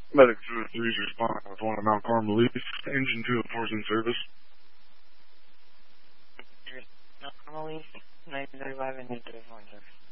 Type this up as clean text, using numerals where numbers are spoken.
Medic 203 is responding with one of Mount Carmel East. Engine 204 is in service. Mount Carmel East, 935 and 834 in service.